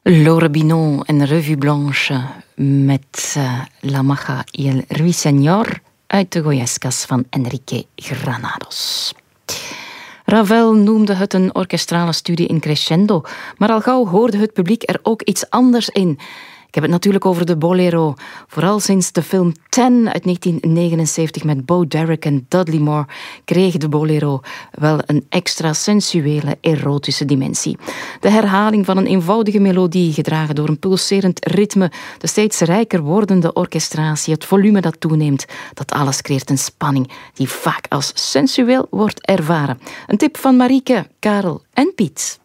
Laure Binon en Revue Blanche met La Maja y el Ruiseñor uit de Goyescas van Enrique Granados. Ravel noemde het een orkestrale studie in crescendo, maar al gauw hoorde het publiek er ook iets anders in. Ik heb het natuurlijk over de bolero. Vooral sinds de film Ten uit 1979 met Bo Derek en Dudley Moore kreeg de bolero wel een extra sensuele, erotische dimensie. De herhaling van een eenvoudige melodie, gedragen door een pulserend ritme, de steeds rijker wordende orchestratie, het volume dat toeneemt, dat alles creëert een spanning die vaak als sensueel wordt ervaren. Een tip van Marieke, Karel en Piet.